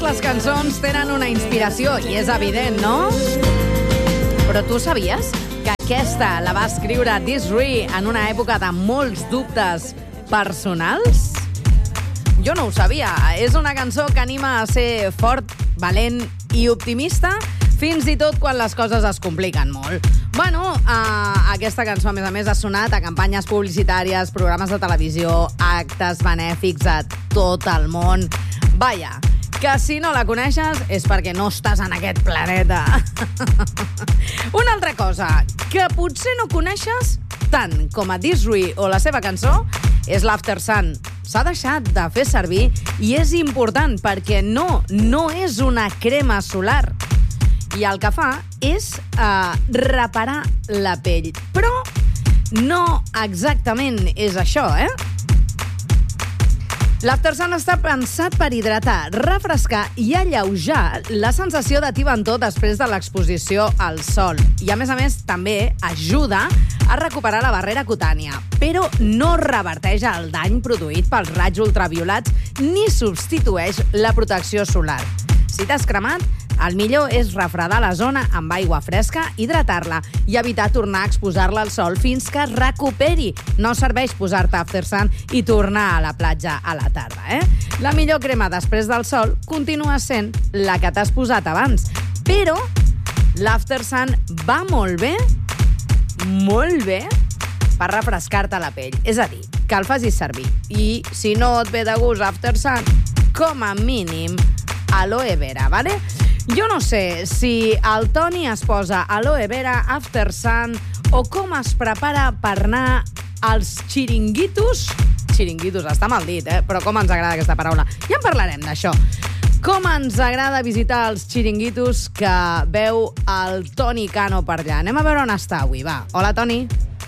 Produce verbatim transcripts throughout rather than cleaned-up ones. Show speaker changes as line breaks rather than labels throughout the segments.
Les cançons tenen una inspiració i és evident, no? Però tu sabies que aquesta la va escriure Des'ree en una època de molts dubtes personals? Jo no ho sabia. És una cançó que anima a ser fort, valent i optimista, fins i tot quan les coses es compliquen molt. Bueno, uh, aquesta cançó, a més a més, ha sonat a campanyes publicitàries, programes de televisió, actes benèfics a tot el món. Vaja, que si no la coneixes és perquè no estàs en aquest planeta. Una altra cosa, que potser no coneixes tant com a Des'ree o la seva cançó, és l'After Sun. S'ha deixat de fer servir i és important perquè no, no és una crema solar. I el que fa és uh, reparar la pell. Però no exactament és això, eh? L'After Sun està pensat per hidratar, refrescar i alleujar la sensació de tibantor després de l'exposició al sol. I, a més a més, també ajuda a recuperar la barrera cutània, però no reverteix el dany produït pels raigs ultraviolats ni substitueix la protecció solar. Si t'has cremat, el millor és refredar la zona amb aigua fresca, hidratar-la i evitar tornar a exposar-la al sol fins que es recuperi. No serveix posar-te After Sun i tornar a la platja a la tarda, eh? La millor crema després del sol continua sent la que t'has posat abans. Però l'After Sun va molt bé, molt bé, per refrescar-te la pell. És a dir, que el facis servir. I si no et ve de gust After Sun, com a mínim, aloe vera, ¿vale? Jo no sé si el Toni es posa aloe vera, After Sun, o com es prepara per anar als xiringuitos. Xiringuitos, està mal dit, eh? Però com ens agrada aquesta paraula. Ja en parlarem d'això. Com ens agrada visitar els xiringuitos que veu el Toni Cano per allà. Anem a veure on està avui, va. Hola, Toni.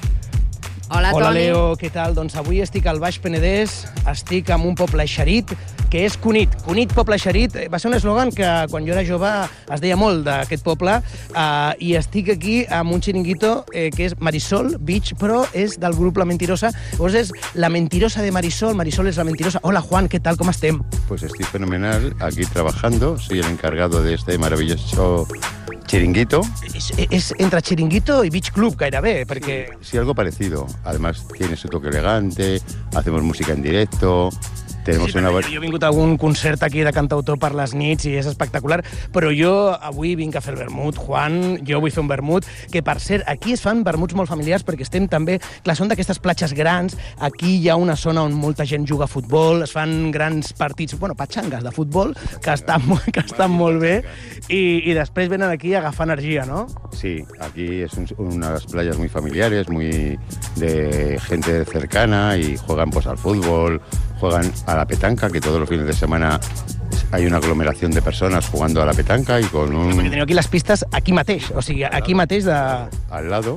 Hola,
Hola,
Toni.
Leo, què tal? Doncs avui estic al Baix Penedès, estic en un poble eixerit, que és Cunit. Cunit, poble eixerit, va ser un eslògan que quan jo era jove es deia molt d'aquest poble, eh, i estic aquí amb un xiringuito eh, que és Marisol Beach, però és del grup La Mentirosa. Llavors és La Mentirosa de Marisol, Marisol és La Mentirosa. Hola, Juan, ¿qué tal? ¿Cómo estem?
Pues estoy fenomenal, aquí trabajando, soy el encargado de este maravilloso chiringuito.
És, és entre xiringuito i beach club, gairebé, perquè...
Sí, algo parecido. Además tiene su toque elegante, hacemos música en directo...
Sí, una... Jo he vingut a algun concert aquí de cantautor per les nits i és espectacular, però jo avui vinc a fer el vermut, Juan, jo vull fer un vermut, que per cert, aquí es fan vermuts molt familiars perquè estem també, clar, són d'aquestes platges grans, aquí hi ha una zona on molta gent juga a futbol, es fan grans partits, bueno, patxangues de futbol, que estan, que estan molt bé, i, i després venen aquí a agafar energia, ¿no?
Sí, aquí es un, unas playas muy familiares, muy de gente cercana y juegan pues al fútbol, juegan a la petanca, que todos los fines de semana hay una aglomeración de personas jugando a la petanca y con un...
Perquè teniu aquí les pistes aquí mateix, o sigui, aquí mateix de...
Al lado,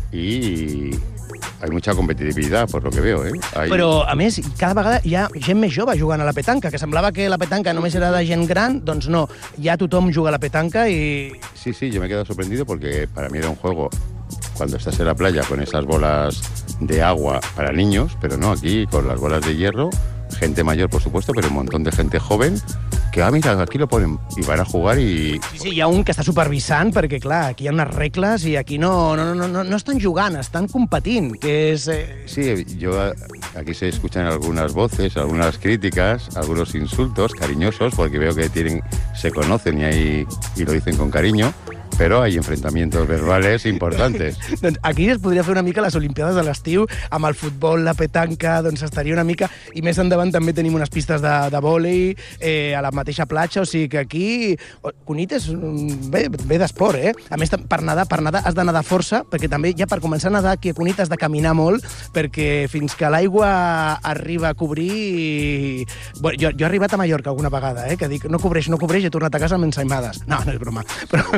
y hay mucha competitividad, por lo que veo, ¿eh? Hay...
Però, a més, cada vegada hi ha gent més jove jugant a la petanca, que semblava que la petanca només era de gent gran, doncs no, ja tothom juga a la petanca i...
Sí, sí, yo me he quedado sorprendido porque para mí era un juego cuando estás en la playa con esas bolas de agua para niños, pero no, aquí con las bolas de hierro, gente mayor, por supuesto, pero un montón de gente joven que, ah, mira, aquí lo ponen y van a jugar y...
Sí, sí, hi ha un que està supervisant perquè, clar, aquí hi ha unes regles i aquí no, no, no, no, no estan jugant, estan competint, que és... Eh...
Sí, yo aquí se escuchan algunas voces, algunas críticas, algunos insultos cariñosos, porque veo que tienen, se conocen y, hay, y lo dicen con cariño, però hay enfrentamientos verbales importantes.
Doncs aquí es podria fer una mica les Olimpiades de l'estiu, amb el futbol, la petanca, doncs estaria una mica... I més endavant també tenim unes pistes de, de vòlei eh, a la mateixa platja, o sigui que aquí... Cunit és bé, bé d'esport, eh? A més, per nedar, per nedar has de nedar força, perquè també ja per començar a nedar aquí a Cunit has de caminar molt, perquè fins que l'aigua arriba a cobrir... I... Bueno, jo, jo he arribat a Mallorca alguna vegada, eh? Que dic, no cobreix, no cobreix, he tornat a casa amb ensaïmades. No, no és broma. Però...
Jo me he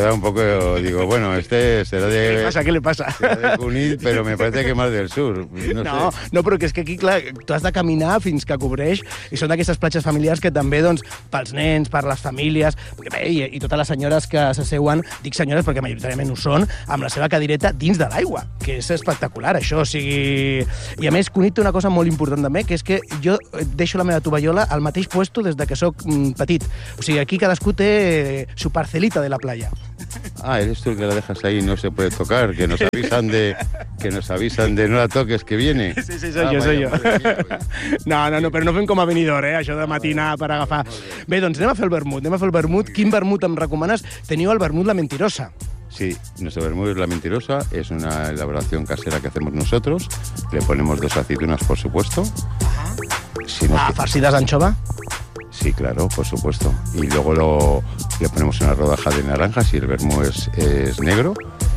da un poco, digo, bueno, este será de...
Què li passa, què li passa?
Será de Cunit, però me parece que más del sur. No,
No,
sé.
no, però que és que aquí, clar, tu has de caminar fins que cobreix i són d'aquestes platges familiars que també, doncs, pels nens, per les famílies, bé, i, i totes les senyores que s'asseuen, dic senyores perquè majoritàriament ho són, amb la seva cadireta dins de l'aigua, que és espectacular, això, o sigui... I a més, Cunit té una cosa molt important també, que és que jo deixo la meva tovallola al mateix puesto des de que sóc mm, petit. O sigui, aquí cadascú té su parcelita de la playa.
Ah, eres tú el que la dejas ahí, no se puede tocar, que nos avisan de que nos avisan de no la toques, que viene.
Sí, sí, soy
Ah,
jo, soy
vaya,
jo.
madre mía, pues.
No, no, no, però no fem com a venidor, eh? Això de matinar per agafar... Bé, doncs anem a fer el vermut, anem a fer el vermut. Quin vermut em recomanes? Teniu el vermut La Mentirosa.
Sí, nuestro vermut es La Mentirosa, es una elaboración casera que hacemos nosotros. Le ponemos dos aceitunas, por supuesto. Si no,
Ah, farcides d'anxova?
sí, claro, por supuesto. Y luego lo, le ponemos una rodaja de naranjas y el vermú es, es negro.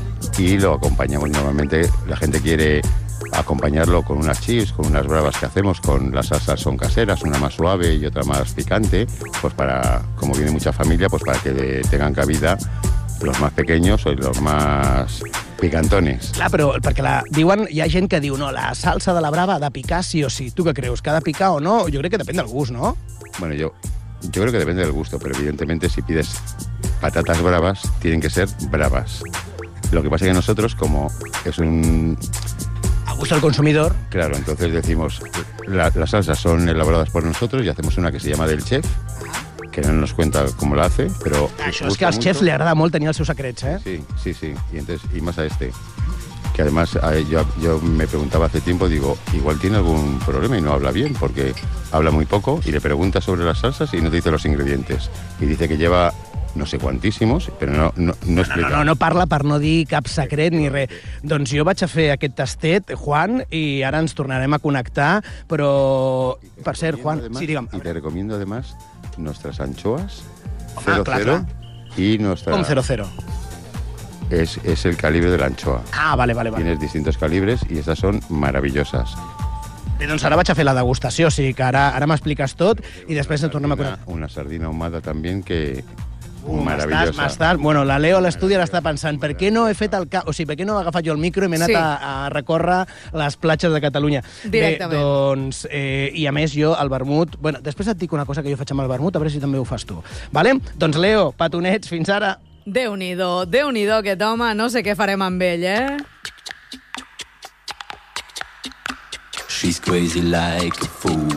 Y lo acompañamos normalmente, la gente quiere acompañarlo con unas chips, con unas bravas que hacemos, con las salsas son caseras, una más suave y otra más picante, pues para, como viene mucha familia, pues para que tengan cabida los más pequeños o los más picantones.
Clar, però perquè la, diuen, hi ha gent que diu no, la salsa de la brava ha de picar sí o sí. Tu què creus? Que ha de picar o no? Jo crec que depèn del gust, no?
Bueno, yo, yo creo que depende del gusto, pero evidentemente si pides patatas bravas, tienen que ser bravas. Lo que pasa es que nosotros, como es un...
A gusto del consumidor.
Claro, entonces decimos, la, las salsas son elaboradas por nosotros y hacemos una que se llama del chef, que no nos cuenta cómo la hace, pero...
Això és que als xefs li agrada molt tenir els seus secrets, eh?
Sí, sí, sí. Y, entonces, y más a este, que además a- yo, yo me preguntaba hace tiempo, digo, igual tiene algún problema y no habla bien, porque habla muy poco y le preguntas sobre las salsas y no te dice los ingredientes. Y dice que lleva no sé cuantísimos, però no, no, no
No,
explica.
no, no, no parla per no dir cap secret ni res. Doncs jo vaig a fer aquest tastet, Juan, i ara ens tornarem a connectar, però... Per cert, Juan,
Además,
sí, digue'm.
Y te recomiendo además nuestras anchoas,
Ah,
cero
clar,
cero,
clar.
y nuestra...
Com cero cero?
Es, es el calibre de la anchoa.
Ah, vale, vale, vale.
Tienes distintos calibres y estas son maravillosas.
Bé, doncs ara vaig a fer la degustació, o sigui que ara, ara m'expliques tot i després ens tornem a
Una,
connectar.
una sardina ahumada también que...
Uh,
maravillosa.
M'estàs, m'estàs... Bueno, la Leo a l'estudi ara està pensant per què no he fet el ca... O sigui, per què no he agafat jo el micro i m'he anat
Sí.
a, a recórrer les platges de Catalunya.
Directament.
Bé, doncs... Eh, I a més, jo, el vermut... Bueno, després et dic una cosa que jo faig amb el vermut, a veure si també ho fas tu. Vale? Doncs, Leo, petonets, fins ara.
Déu-n'hi-do, Déu-n'hi-do aquest home, no sé què farem amb ell, eh?
She's crazy like a fool.